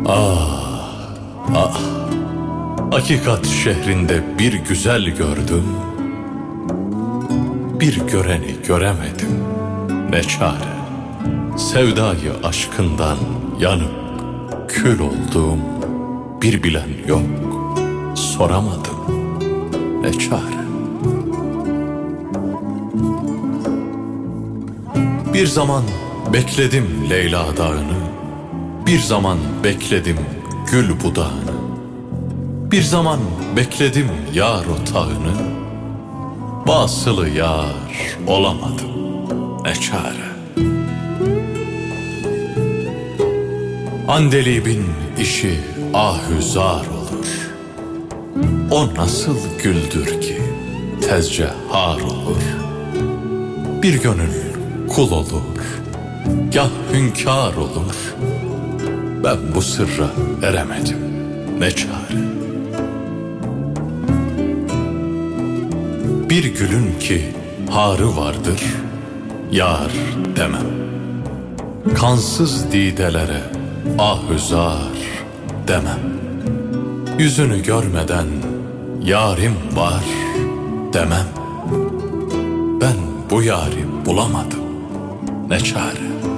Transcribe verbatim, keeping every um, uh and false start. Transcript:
Ah, ah, hakikat şehrinde bir güzel gördüm, bir göreni göremedim, ne çare. Sevdayı aşkından yanıp kül olduğum, bir bilen yok, soramadım, ne çare. Bir zaman bekledim Leyla dağını, bir zaman bekledim gül budağını, bir zaman bekledim yar otağını, vasılı yar olamadım, ne çare. Andelibin işi ahüzar olur, o nasıl güldür ki tezce har olur. Bir gönül kul olur, gah hünkâr olur, ben bu sırra eremedim, ne çare. Bir gülün ki harı vardır, yar demem. Kansız didelere ahüzar demem. Yüzünü görmeden yarim var demem. Ben bu yâri bulamadım, ne çare.